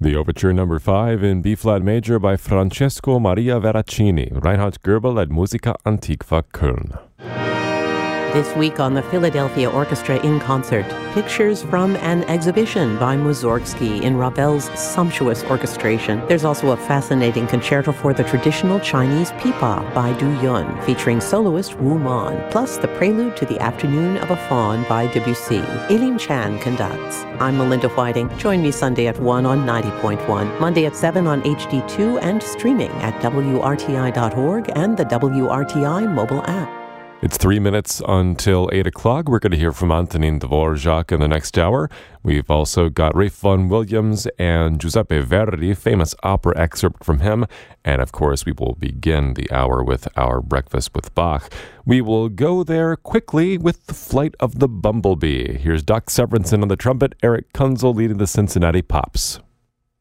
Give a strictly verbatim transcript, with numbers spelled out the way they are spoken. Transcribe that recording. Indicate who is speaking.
Speaker 1: The Overture number five in B-flat major by Francesco Maria Veracini, Reinhard Goebel at Musica Antiqua Köln.
Speaker 2: This week on the Philadelphia Orchestra in Concert, pictures from an exhibition by Mussorgsky in Ravel's sumptuous orchestration. There's also a fascinating concerto for the traditional Chinese pipa by Du Yun, featuring soloist Wu Man, plus the prelude to the Afternoon of a Faun by Debussy. Eileen Chan conducts. I'm Melinda Whiting. Join me Sunday at one on ninety point one, Monday at seven on H D two, and streaming at W R T I dot org and the W R T I mobile app.
Speaker 1: It's three minutes until eight o'clock. We're going to hear from Antonin Dvorak in the next hour. We've also got Ralph Vaughan Williams and Giuseppe Verdi, famous opera excerpt from him. And of course, we will begin the hour with our Breakfast with Bach. We will go there quickly with the Flight of the Bumblebee. Here's Doc Severinsen on the trumpet, Eric Kunzel leading the Cincinnati Pops.